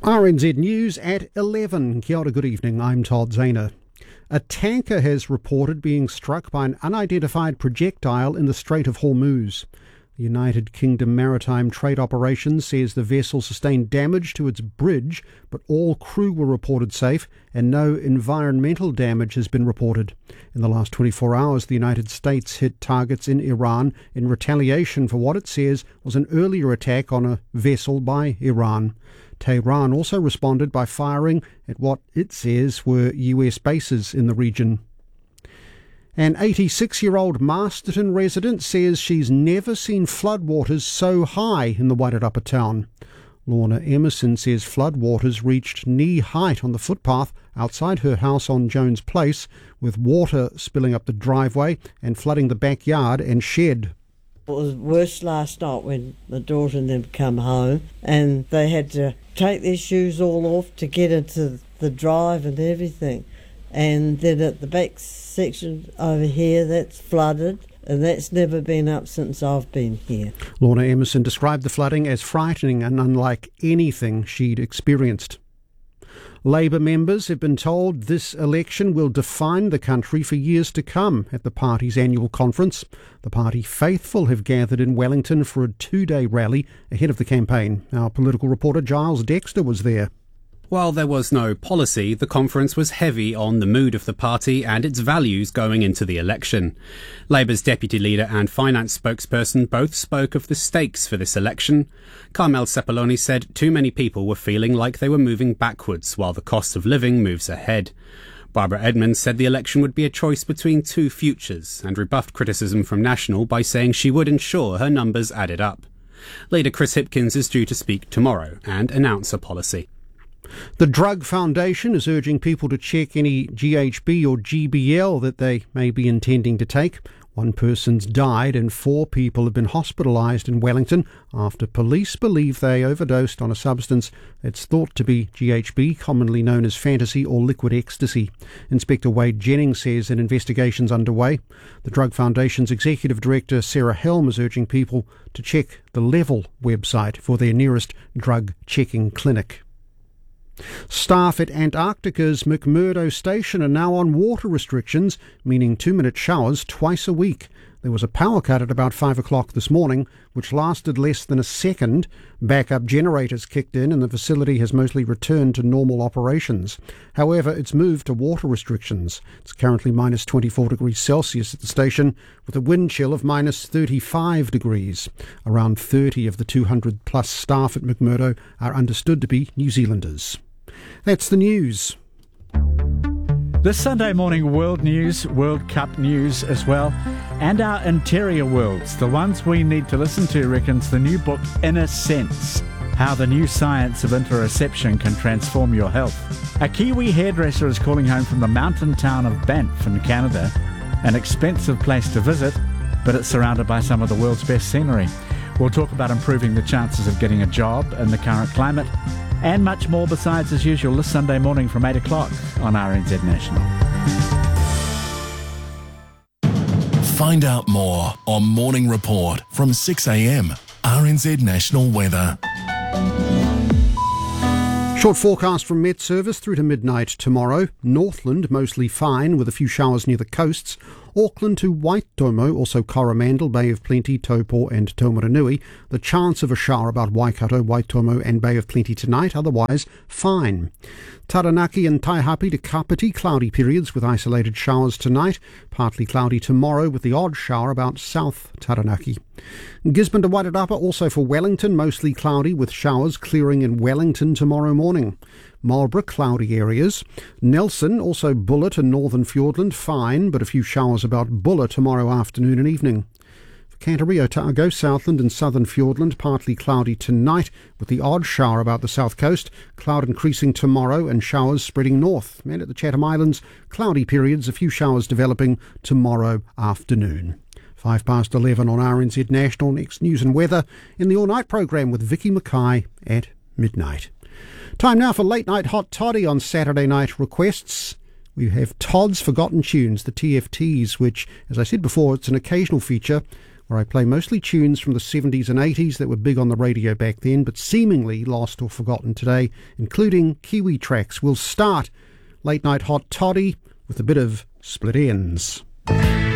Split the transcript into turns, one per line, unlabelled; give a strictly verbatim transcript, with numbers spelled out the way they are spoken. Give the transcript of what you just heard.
R N Z News at eleven. Kia ora, good evening. I'm Todd Zahner. A tanker has reported being struck by an unidentified projectile in the Strait of Hormuz. The United Kingdom Maritime Trade Operations says the vessel sustained damage to its bridge, but all crew were reported safe and no environmental damage has been reported. In the last twenty-four hours, the United States hit targets in Iran in retaliation for what it says was an earlier attack on a vessel by Iran. Tehran also responded by firing at what it says were U S bases in the region. An eighty-six-year-old Masterton resident says she's never seen floodwaters so high in the Wairarapa town. Lorna Emerson says floodwaters reached knee height on the footpath outside her house on Jones Place, with water spilling up the driveway and flooding the backyard and shed.
It was worse last night when the daughter and them come home and they had to take their shoes all off to get into the drive and everything. And then at the back section over here, that's flooded, and that's never been up since I've been here.
Lorna Emerson described the flooding as frightening and unlike anything she'd experienced. Labour members have been told this election will define the country for years to come at the party's annual conference. The party faithful have gathered in Wellington for a two-day rally ahead of the campaign. Our political reporter Giles Dexter was there.
While there was no policy, the conference was heavy on the mood of the party and its values going into the election. Labour's deputy leader and finance spokesperson both spoke of the stakes for this election. Carmel Sepuloni said too many people were feeling like they were moving backwards while the cost of living moves ahead. Barbara Edmonds said the election would be a choice between two futures and rebuffed criticism from National by saying she would ensure her numbers added up. Leader Chris Hipkins is due to speak tomorrow and announce a policy.
The Drug Foundation is urging people to check any G H B or G B L that they may be intending to take. One person's died and four people have been hospitalised in Wellington after police believe they overdosed on a substance that's thought to be G H B, commonly known as fantasy or liquid ecstasy. Inspector Wade Jennings says an investigation's underway. The Drug Foundation's Executive Director Sarah Helm is urging people to check the Level website for their nearest drug checking clinic. Staff at Antarctica's McMurdo Station are now on water restrictions, meaning two-minute showers twice a week. There was a power cut at about five o'clock this morning, which lasted less than a second. Backup generators kicked in and the facility has mostly returned to normal operations. However, it's moved to water restrictions. It's currently minus twenty-four degrees Celsius at the station, with a wind chill of minus thirty-five degrees. Around thirty of the two hundred plus staff at McMurdo are understood to be New Zealanders. That's the news.
This Sunday morning, World News, World Cup news as well, and our interior worlds, the ones we need to listen to, reckons the new book Inner Sense, how the new science of interoception can transform your health. A Kiwi hairdresser is calling home from the mountain town of Banff in Canada, an expensive place to visit, but it's surrounded by some of the world's best scenery. We'll talk about improving the chances of getting a job in the current climate, and much more besides as usual this Sunday morning from eight o'clock on R N Z National.
Find out more on Morning Report from six a.m. R N Z National Weather.
Short forecast from Met Service through to midnight tomorrow. Northland mostly fine with a few showers near the coasts. Auckland to Waitomo, also Coromandel, Bay of Plenty, Taupo and Taumaranui. The chance of a shower about Waikato, Waitomo and Bay of Plenty tonight, otherwise fine. Taranaki and Taihape to Kapiti, cloudy periods with isolated showers tonight. Partly cloudy tomorrow with the odd shower about South Taranaki. Gisborne to Wairarapa, also for Wellington, mostly cloudy with showers clearing in Wellington tomorrow morning. Marlborough, cloudy areas. Nelson, also Buller to Northern Fiordland, fine, but a few showers about Buller tomorrow afternoon and evening. For Canterbury, Otago, Southland and Southern Fiordland, partly cloudy tonight with the odd shower about the south coast. Cloud increasing tomorrow and showers spreading north. And at the Chatham Islands, cloudy periods, a few showers developing tomorrow afternoon. Five past eleven on R N Z National. Next news and weather in the all-night programme with Vicky Mackay at midnight. Time now for Late Night Hot Toddy on Saturday night requests. We have Todd's Forgotten Tunes, the T F Ts, which, as I said before, it's an occasional feature where I play mostly tunes from the seventies and eighties that were big on the radio back then, but seemingly lost or forgotten today, including Kiwi tracks. We'll start Late Night Hot Toddy with a bit of Split Ends.